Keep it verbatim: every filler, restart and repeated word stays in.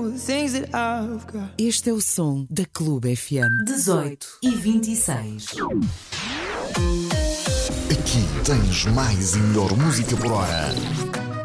all the things that I've got. Este é o som da Clube F M. dezoito e vinte e seis. Aqui tens mais e melhor música por hora.